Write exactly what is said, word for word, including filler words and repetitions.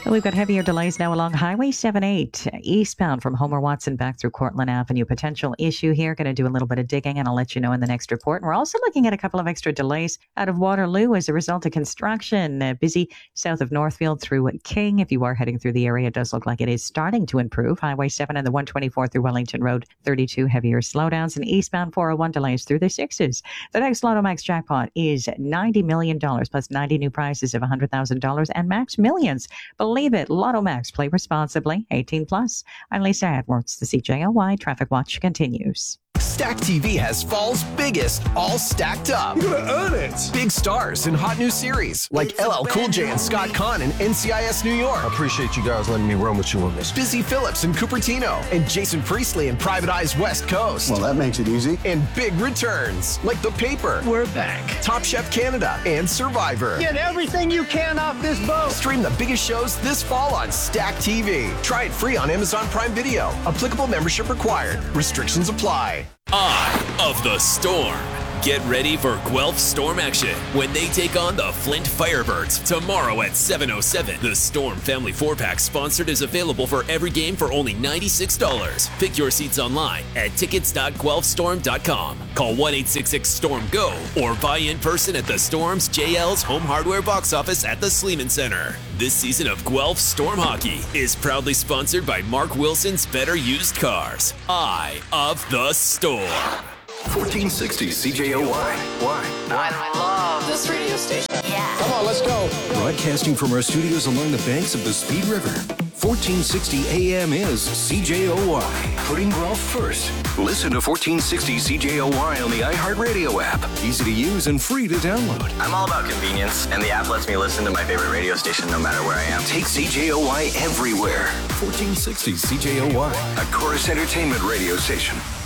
We've got heavier delays now along Highway seventy-eight, eastbound from Homer Watson back through Cortland Avenue. Potential issue here. Going to do a little bit of digging, and I'll let you know in the next report. And we're also looking at a couple of extra delays out of Waterloo as a result of construction. Uh, busy south of Northfield through King. If you are heading through the area, it does look like it is starting to improve. Highway seven and the one twenty-four through Wellington Road, thirty-two heavier slowdowns, and eastbound four oh one delays through the sixes. The next Lotto Max jackpot is ninety million dollars plus ninety new prizes of one hundred thousand dollars and Max Millions. Believe it, Lotto Max. Play responsibly. eighteen plus. I'm Lisa Edwards. The C J O Y Traffic Watch continues. Stack T V has fall's biggest, all stacked up. You're gonna earn it! Big stars and hot new series like L L Cool J and Scott Conn in N C I S New York. I appreciate you guys letting me run with you on this. Busy Phillips and Cupertino and Jason Priestley in Private Eye's West Coast. Well, that makes it easy. And big returns like The Paper. We're back. Top Chef Canada and Survivor. Get everything you can off this boat. Stream the biggest shows this fall on Stack T V. Try it free on Amazon Prime Video. Applicable membership required. Restrictions apply. Eye of the Storm. Get ready for Guelph Storm action when they take on the Flint Firebirds tomorrow at seven oh seven. The Storm Family four pack sponsored is available for every game for only ninety-six dollars. Pick your seats online at tickets dot guelph storm dot com. Call one eight six six storm go or buy in person at the Storm's J L's Home Hardware box office at the Sleeman Center. This season of Guelph Storm Hockey is proudly sponsored by Mark Wilson's Better Used Cars. Eye of the Storm. fourteen sixty C J O Y. Why? I love this radio station. Yeah. Come on, let's go. Broadcasting from our studios along the banks of the Speed River. fourteen sixty A M is C J O Y. Putting Guelph first. Listen to fourteen sixty C J O Y on the iHeartRadio app. Easy to use and free to download. I'm all about convenience, and the app lets me listen to my favorite radio station no matter where I am. Take C J O Y everywhere. fourteen sixty C J O Y. A Chorus Entertainment radio station.